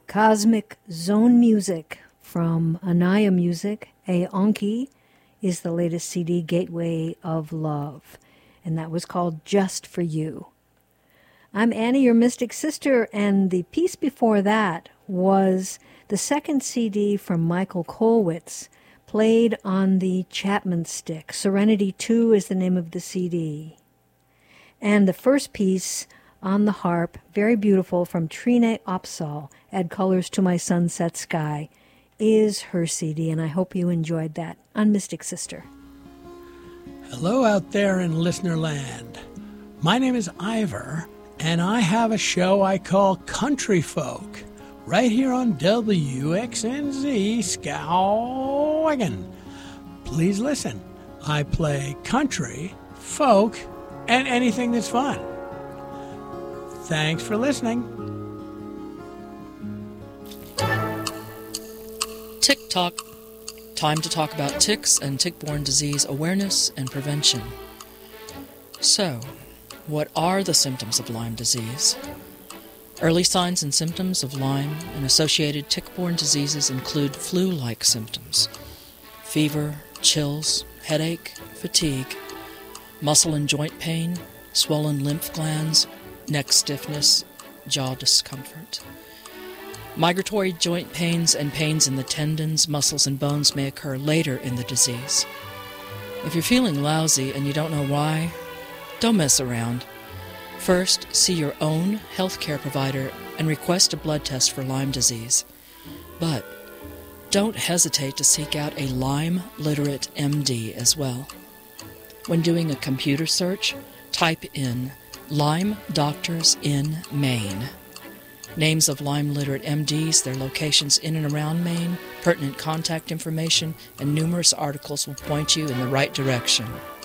Cosmic Zone Music from Anaya Music. Aonki is the latest CD, Gateway of Love, and that was called Just For You. I'm Annie, your mystic sister, and the piece before that was the second CD from Michael Kolwitz, played on the Chapman stick. Serenity 2 is the name of the CD. And the first piece on the harp, very beautiful, from Trine Opsahl, Add Colors to My Sunset Sky, is her CD, and I hope you enjoyed that on Mystic Sister. Hello out there in listener land. My name is Ivor, and I have a show I call Country Folk, right here on WXNZ Skowhegan. Please listen. I play country, folk, and anything that's fun. Thanks for listening. Tick Talk. Time to talk about ticks and tick-borne disease awareness and prevention. So, what are the symptoms of Lyme disease? Early signs and symptoms of Lyme and associated tick-borne diseases include flu-like symptoms: fever, chills, headache, fatigue, muscle and joint pain, swollen lymph glands, neck stiffness, jaw discomfort. Migratory joint pains and pains in the tendons, muscles, and bones may occur later in the disease. If you're feeling lousy and you don't know why, don't mess around. First, see your own healthcare provider and request a blood test for Lyme disease. But don't hesitate to seek out a Lyme-literate MD as well. When doing a computer search, type in Lyme Doctors in Maine. Names of Lyme-literate MDs, their locations in and around Maine, pertinent contact information, and numerous articles will point you in the right direction.